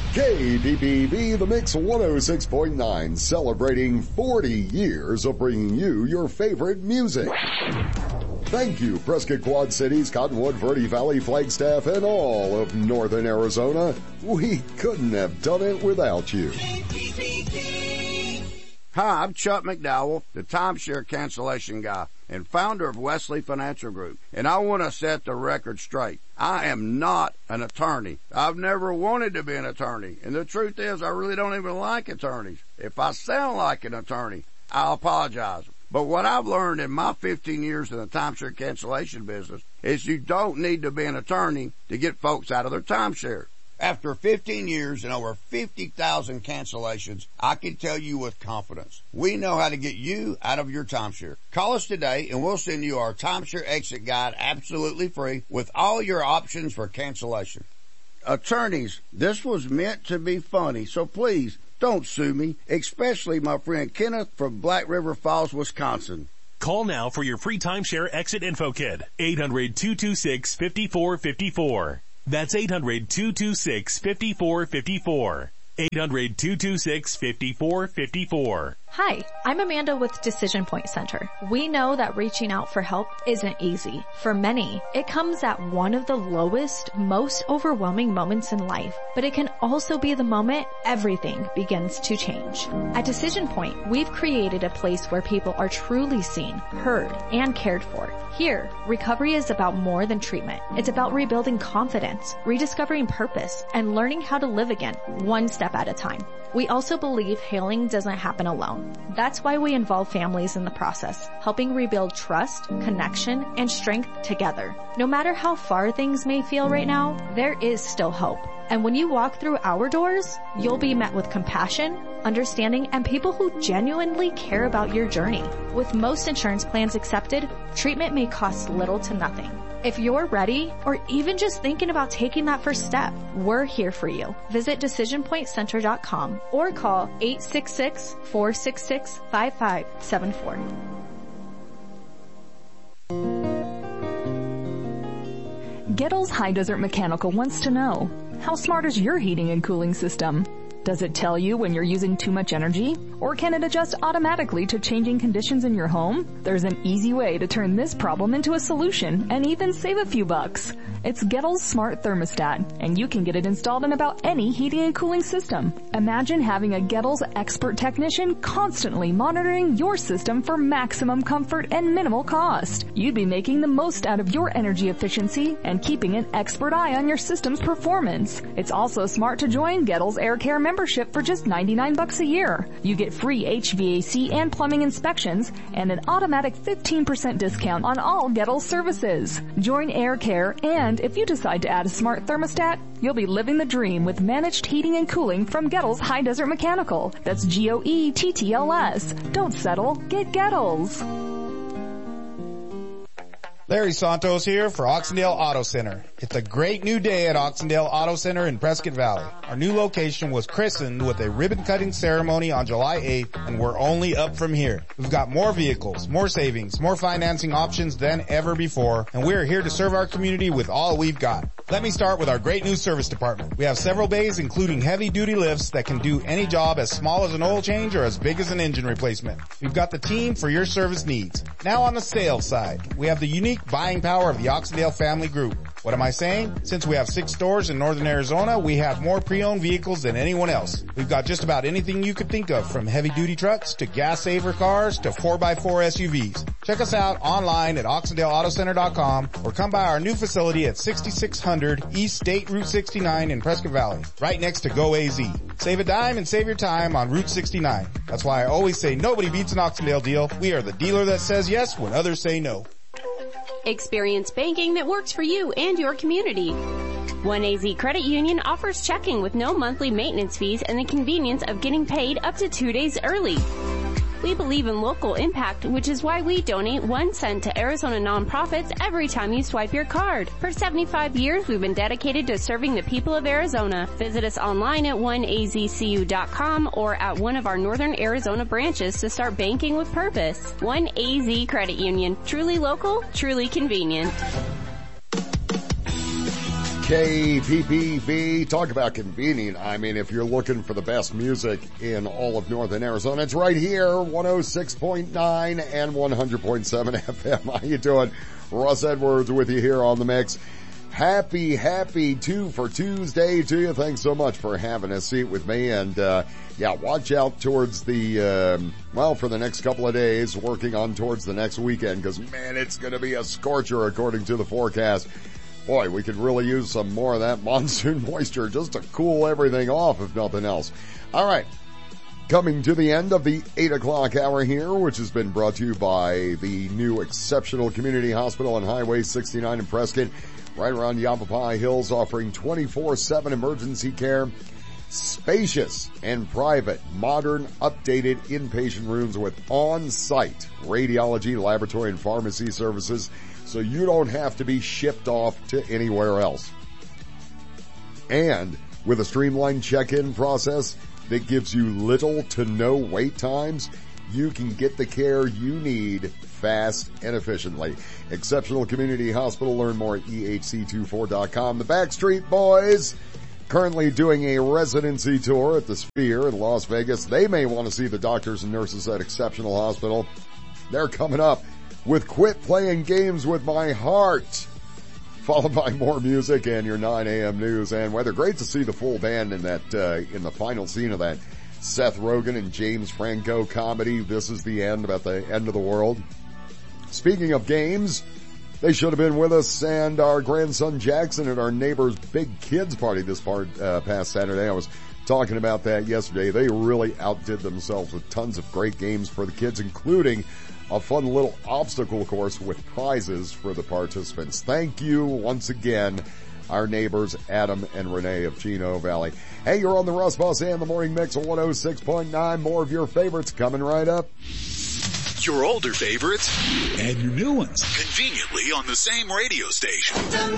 KDBB, The Mix 106.9, celebrating 40 years of bringing you your favorite music. Thank you, Prescott Quad Cities, Cottonwood, Verde Valley, Flagstaff, and all of Northern Arizona. We couldn't have done it without you. Hi, I'm Chuck McDowell, the timeshare cancellation guy and founder of Wesley Financial Group, and I want to set the record straight. I am not an attorney. I've never wanted to be an attorney, and the truth is I really don't even like attorneys. If I sound like an attorney, I'll apologize. But what I've learned in my 15 years in the timeshare cancellation business is you don't need to be an attorney to get folks out of their timeshare. After 15 years and over 50,000 cancellations, I can tell you with confidence, we know how to get you out of your timeshare. Call us today and we'll send you our timeshare exit guide absolutely free with all your options for cancellation. Attorneys, this was meant to be funny, so please don't sue me, especially my friend Kenneth from Black River Falls, Wisconsin. Call now for your free timeshare exit info kit. 800-226-5454. That's 800-226-5454. 800-226-5454. Hi, I'm Amanda with Decision Point Center. We know that reaching out for help isn't easy. For many, it comes at one of the lowest, most overwhelming moments in life, but it can also be the moment everything begins to change. At Decision Point, we've created a place where people are truly seen, heard, and cared for. Here, recovery is about more than treatment. It's about rebuilding confidence, rediscovering purpose, and learning how to live again, one step at a time. We also believe healing doesn't happen alone. That's why we involve families in the process, helping rebuild trust, connection, and strength together. No matter how far things may feel right now, there is still hope. And when you walk through our doors, you'll be met with compassion, understanding, and people who genuinely care about your journey. With most insurance plans accepted, treatment may cost little to nothing. If you're ready, or even just thinking about taking that first step, we're here for you. Visit DecisionPointCenter.com or call 866-466-5574. Gettles High Desert Mechanical wants to know, how smart is your heating and cooling system? Does it tell you when you're using too much energy? Or can it adjust automatically to changing conditions in your home? There's an easy way to turn this problem into a solution and even save a few bucks. It's Gettles Smart Thermostat, and you can get it installed in about any heating and cooling system. Imagine having a Gettles expert technician constantly monitoring your system for maximum comfort and minimal cost. You'd be making the most out of your energy efficiency and keeping an expert eye on your system's performance. It's also smart to join Gettles Air Care membership for just $99 a year. You get free HVAC and plumbing inspections and an automatic 15% discount on all Gettles services. Join Air Care, and if you decide to add a smart thermostat, you'll be living the dream with managed heating and cooling from Gettles High Desert Mechanical. That's G-O-E-T-T-L-S. Don't settle. Get Gettles. Larry Santos here for Oxendale Auto Center. It's a great new day at Oxendale Auto Center in Prescott Valley. Our new location was christened with a ribbon cutting ceremony on July 8th, and we're only up from here. We've got more vehicles, more savings, more financing options than ever before, and we're here to serve our community with all we've got. Let me start with our great new service department. We have several bays including heavy duty lifts that can do any job as small as an oil change or as big as an engine replacement. We've got the team for your service needs. Now on the sales side, we have the unique buying power of the Oxendale family group. What am I saying? Since we have 6 stores in northern Arizona, we have more pre-owned vehicles than anyone else. We've got just about anything you could think of, from heavy-duty trucks to gas-saver cars to 4x4 SUVs. Check us out online at OxendaleAutoCenter.com or come by our new facility at 6600 East State Route 69 in Prescott Valley, right next to Go AZ. Save a dime and save your time on Route 69. That's why I always say nobody beats an Oxendale deal. We are the dealer that says yes when others say no. Experience banking that works for you and your community. 1AZ Credit Union offers checking with no monthly maintenance fees and the convenience of getting paid up to 2 days early. We believe in local impact, which is why we donate 1 cent to Arizona nonprofits every time you swipe your card. For 75 years, we've been dedicated to serving the people of Arizona. Visit us online at 1azcu.com or at one of our northern Arizona branches to start banking with purpose. 1AZ Credit Union. Truly local, truly convenient. KPPV. Talk about convenient. I mean, if you're looking for the best music in all of northern Arizona, it's right here, 106.9 and 100.7 FM. How you doing? Russ Edwards with you here on the mix. Happy 2 for Tuesday to you. Thanks so much for having a seat with me. And, watch out towards the, for the next couple of days, working on towards the next weekend, because man, it's going to be a scorcher according to the forecast. Boy, we could really use some more of that monsoon moisture just to cool everything off, if nothing else. All right. Coming to the end of the 8 o'clock hour here, which has been brought to you by the new Exceptional Community Hospital on Highway 69 in Prescott, right around Yavapai Hills, offering 24/7 emergency care, spacious and private, modern, updated inpatient rooms with on-site radiology, laboratory, and pharmacy services, so you don't have to be shipped off to anywhere else. And with a streamlined check-in process that gives you little to no wait times, you can get the care you need fast and efficiently. Exceptional Community Hospital. Learn more at ehc24.com. The Backstreet Boys currently doing a residency tour at the Sphere in Las Vegas. They may want to see the doctors and nurses at Exceptional Hospital. They're coming up with Quit Playing Games with My Heart, followed by more music and your 9 a.m. news and weather. Great to see the full band in that, in the final scene of that Seth Rogen and James Franco comedy, This Is the End, about the end of the world. Speaking of games, they should have been with us and our grandson Jackson at our neighbor's big kids party this past Saturday. I was talking about that yesterday. They really outdid themselves with tons of great games for the kids, including a fun little obstacle course with prizes for the participants. Thank you once again, our neighbors Adam and Renee of Chino Valley. Hey, you're on the Russ Bus and the Morning Mix of 106.9. More of your favorites coming right up. Your older favorites and your new ones, conveniently on the same radio station.